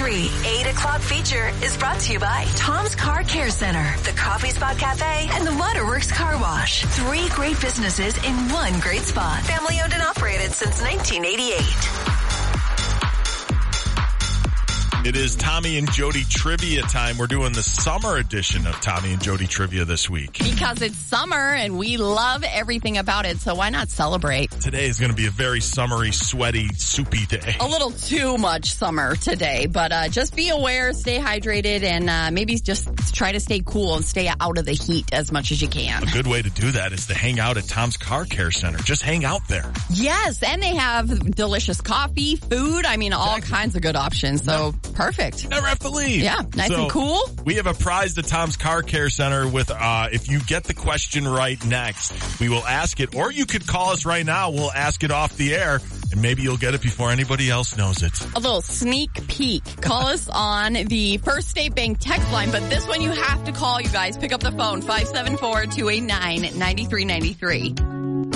93 8 o'clock feature is brought to you by Tom's Car Care Center, the Coffee Spot Cafe, and the Waterworks Car Wash. 3 great businesses in one great spot. Family owned and operated since 1988. It is Tommy and Jody Trivia time. We're doing the summer edition of Tommy and Jody Trivia this week. Because it's summer and we love everything about it, so why not celebrate? Today is going to be a very summery, sweaty, soupy day. A little too much summer today, but just be aware, stay hydrated, and maybe just try to stay cool and stay out of the heat as much as you can. A good way to do that is to hang out at Tom's Car Care Center. Just hang out there. Yes, and they have delicious coffee, food, all kinds of good options, so... Perfect. Never have to leave. Yeah, nice and cool. We have a prize to Tom's Car Care Center with, if you get the question right next, we will ask it, or you could call us right now. We'll ask it off the air, and maybe you'll get it before anybody else knows it. A little sneak peek. Call us on the First State Bank text line, but this one you have to call, you guys. Pick up the phone, 574-289-9393.